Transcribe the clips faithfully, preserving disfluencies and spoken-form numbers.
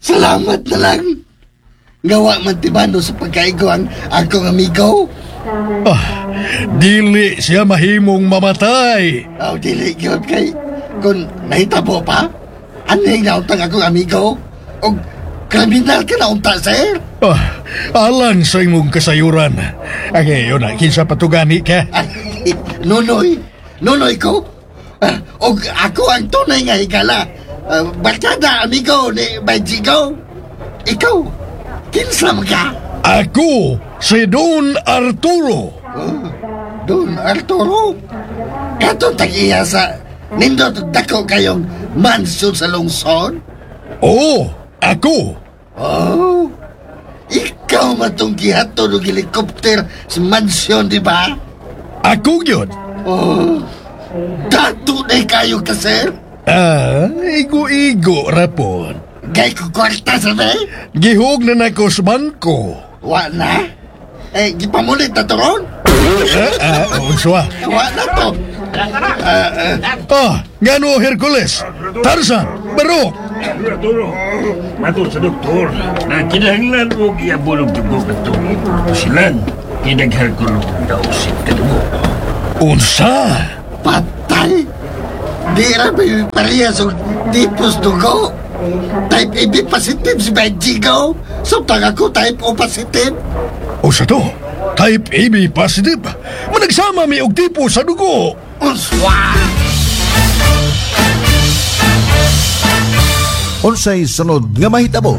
Salamat na lang. Ngawa man tibano sa pagkaigo ang akong amigo. Ah, dili siya mahimong mamatay. Oh, dili yun kay... Kung nahitabo pa, anay nautang akong amigo. O kriminal ka naunta, sir. Ah, alang sa imong kasayuran. Ang ngayon na, kinsa patugani ka. Ay, nunoy. Nunoy ko. Ah, o ako ang tunay nga higala. Uh, Barkada, amigo ni Benjigo. Ikaw, kinsa mo ka? Ako, si Don Arturo. Oh, Don Arturo? Katong tag-iya sa nindot dako kayong mansyon sa lungsod? Oo, ako. Oh, ikaw matong gihato ng helikopter sa mansyon, di ba? Ako yun. Oh, dato na kayo ka, sir? Ah, igo-igo rapon. Gay ko kwarta sa be? Gihog na nako sa bangko. Wa na? Eh, gipamulit na to ron? Ah, ah, unswa. Wa na to. Ah, ah, Ah, ngano Hercules, Tarzan, Barok. Arturo, mato sa doktor na kinahanglan mo giabulog dugo ito. Silan, kinaghal ko daw si kadugo. Unsa? patay? Di rabi parehas o tipos dugo. Type A B positive si Benjigo. Samtang ako type O positive. O sa to, type A B positive. Managsama mi og tipo sa dugo. Uswa! Unsay sunod nga mahitabo?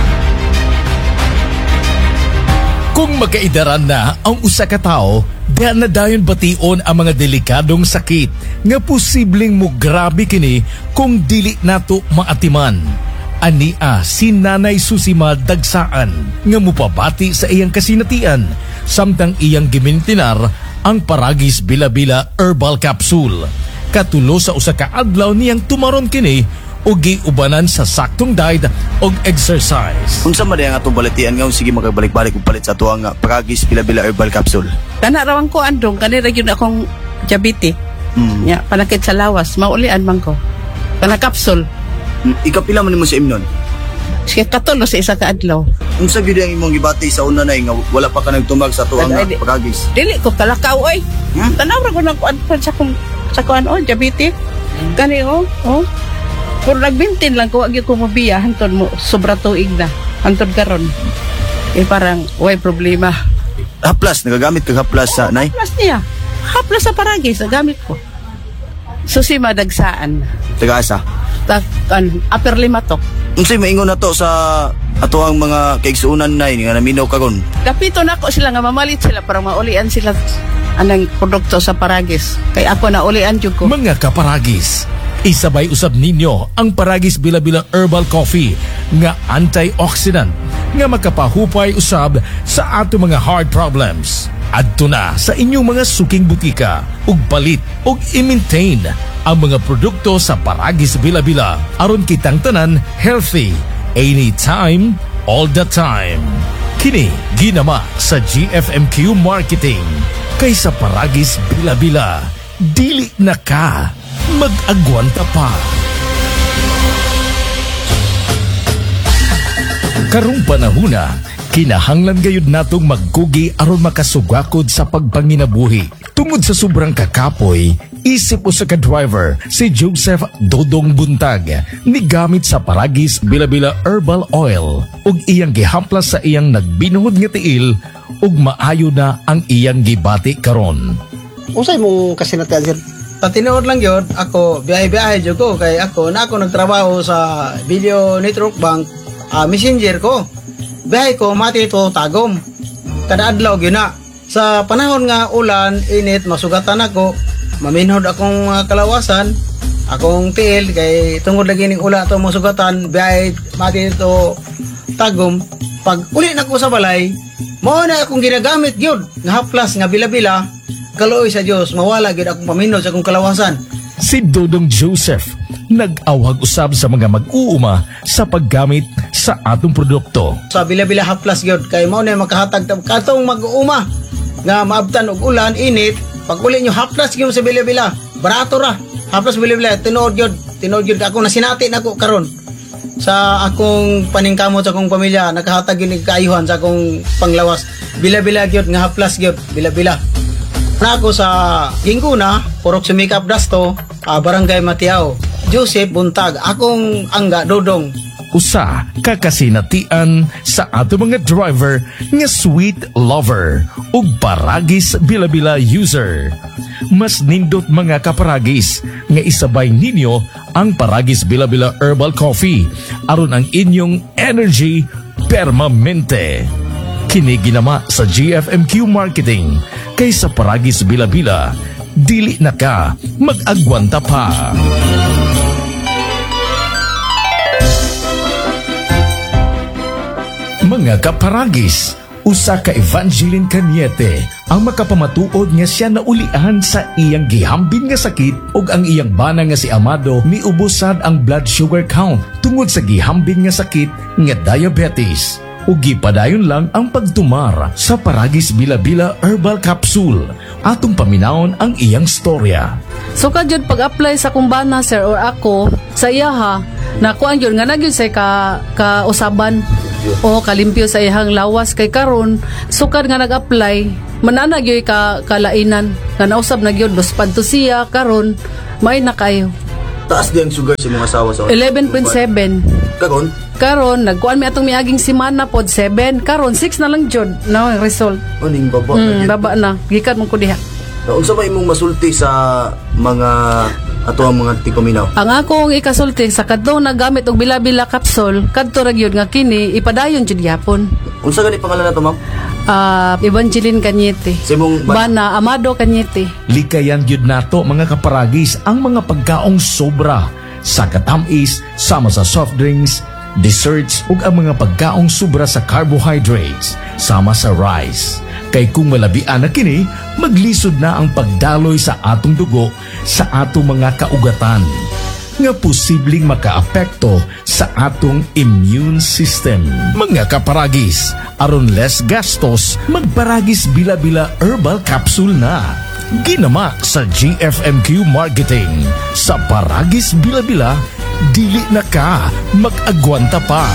Kung magkaidaran na ang usa ka tawo, diha na dayon bation ang mga delikadong sakit nga posibleng mo grabe kini kung dili nato maatiman. Ania si Nanay Susima Dagsaan nga mupabati sa iyang kasinatian samtang iyang gimintinar ang Paragis Bila-Bila Herbal Capsule. Katulo sa usa ka adlaw niyang tumaron kini o giubanan sa saktong diet o exercise. Unsa man ang atong balatian nga sige makabalik-balik og palit sa tuang nga Paragis Bila-Bila Herbal Capsule. Kana rawang ko andong kanira gyud akong diabetes. Mm. Ya, panakit sa lawas, maulian man ko. Kana capsule. Mm, ikapila man nimo sa imnon. Sige katulo sa isa ka adlaw. Unsa gyud ang imong gibati sa una nay nga wala pa ka nagtumag sa tuang nga Ay, di- Paragis? Dili ko kalakaw oy. Hmm? Tanaw ra ko nang kuan pa sa kung sa kuan oh diabetes. Kani oh, oh. Pero nagbintin lang ko, wag ko mabiya, hantod mo, sobra tuig na. Hantod karon. Eh parang, way problema. Haplas, nagagamit kag haplas sa nay? Haplas niya. Haplas sa Paragis, gamit ko. Susima Dagsaan. Taga-asa. Tak, kan, upper limatok. Unsay maingon nato sa ato ang mga kaigsuunan nay nga naminaw karon? Kapito na ako sila nga mamalit sila para maulian sila anang produkto sa Paragis. Kaya ako na ulian jud ko. Mga kaparagis, isabay usab ninyo ang Paragis Bila-Bila Herbal Coffee nga antioxidant nga makapahupay usab sa ato mga heart problems. Adto na sa inyong mga suking butika ug palit ug i-maintain ang mga produkto sa Paragis Bila-Bila aron kitang tanan healthy anytime, all the time. Kini ginama sa G F M Q Marketing kaysa Paragis Bila-Bila. Dili na ka mag-agwanta pa. Karong panahuna, kinahanglan gayud natong magkugi aron makasugakod sa pagpanginabuhi. Tungod sa sobrang kakapoy, isip usa ka driver si Joseph Dodong Buntag ni gamit sa Paragis Bila-Bila Herbal Oil ug iyang gihamplas sa iyang nagbinuhod nga tiil ug maayo na ang iyang gibati karon. Usay mong kasinatian sir? Patinood lang yun, ako biyahe-biyahe dyan ko kay ako na ako nagtrabaho sa Video Network Bank, uh, messenger ko. Biyahe ko mati ito tagom. Kada adlaw yun na. Sa panahon nga ulan, init, masugatan ako, maminhod akong uh, kalawasan, akong tiil kay tungod lagi ning ula ito masugatan, biyahe mati ito tagom. Pag uli na ko sa balay, mao na akong ginagamit yun, nga haplas, nga bila-bila, kaloy sa Dios mawala gid akong paminod sa akong kalawasan. Si Dodong Joseph nag-awag usab sa mga mag-uuma sa paggamit sa atong produkto. Sa bila-bila haplas gyud kay mao na makahatag katong mag-uuma nga maabtan og ulan init, pag uli nyo haplas gyud sa bila-bila, barato ra. Haplas bila-bila tinuod gyud, tinuod gyud ako nasinati nako karon. sa akong paningkamot sa akong pamilya, nakahatag gini kaayuhan sa akong panglawas. Bila-bila gyud nga haplas gyud, bila-bila. Na ako sa Ginguna, Purok Sumikap Dasto, ah, Barangay Matiao. Joseph Buntag, akong angga dodong. Usa kakasinatian sa ato mga driver nga sweet lover ug paragis bila-bila user. Mas nindot mga kaparagis nga isabay ninyo ang Paragis Bila-Bila Herbal Coffee aron ang inyong energy permanente. Kini ginama sa G F M Q Marketing kay sa Paragis Bila-Bila dili na ka mag-agwanta pa. Mga kaparagis, usa ka Evangeline Cañete ang makapamatuod nga siya naulian sa iyang gihambin nga sakit ug ang iyang bana nga si Amado miubosad ang blood sugar count tungod sa gihambin nga sakit nga diabetes. Ug gipadayon lang ang pagtumar sa Paragis Bila-Bila Herbal Capsule. Atong paminawon ang iyang storya. So kadyod pag-apply sa kumbana sir or ako sa iya ha, nakuan yun nga nagyod sa ka, ka usaban o kalimpyo sa iyang lawas kay karon sukad nga nag-apply manana gyud ka kalainan nga nausab na gyud dos padto siya karon may na kayo. Taas di ang sugar sa mga asawa sa eleven point seven. Karon? Karon nagkuan mi atong miaging semana pod seven, karon six na lang jud na ang result. Uning baba Mm, na. baba na. Gikan mo ko diha. Na unsa ba imong masulti sa mga ato ang mga tikuminaw? Ang akong ikasulti sa kadto nagamit og bila-bila kapsul, kadto ra gyud nga kini ipadayon jud gyapon. Unsa gani pangalan nato, ma'am? Ah, Evangeline Cañete. Sa imong Bana Amado Cañete. Likayan gyud nato mga kaparagis ang mga pagkaong sobra sa katamis sama sa soft drinks, desserts ug ang mga pagkaong sobra sa carbohydrates sama sa rice. Kay kung malabian na kini, maglisod na ang pagdaloy sa atong dugo sa atong mga kaugatan nga posibleng makaapekto sa atong immune system. Mga kaparagis, aron less gastos, magparagis Bila-Bila Herbal Capsule na. Ginama sa G F M Q Marketing. Sa Paragis Bila-Bila, dili na ka mag-agwanta pa.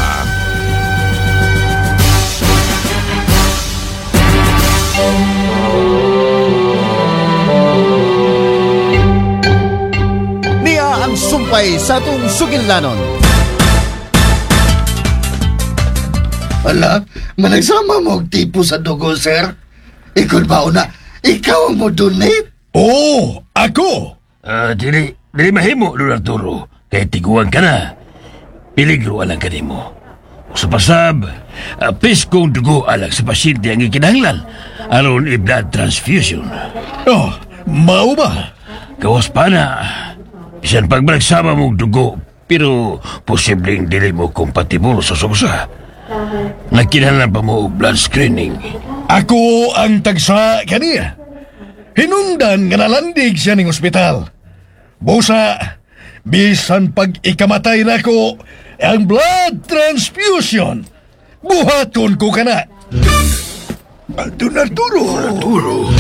Niya ang sumpay sa atong sugilnanon. Ala, managsama mo og tipo sa dugo, sir. Ikon ba una, ikaw ang mo donate? Oh, ako! Ah, dili, dili mahimo, Lord Arturo. Kaya tiguan ka na. Piligro alang ka mo. Sa pasab, uh, piskong dugo alang sa pasyente ang ikinahanglan aron i-blood transfusion. Oh, mao ba? Gawas pa na. Bisan pag nagsama mong dugo, pero posibleng dili mo kompatible sa susa. Nagkinahanglan pa mo blood screening. Ako ang tagsa kaniya. Hinungdan nga nalandig siya ning ospital. Busa, bisan pag ikamatay na ko, ang blood transfusion, buhaton ko ka na. Arturo, Arturo. Arturo.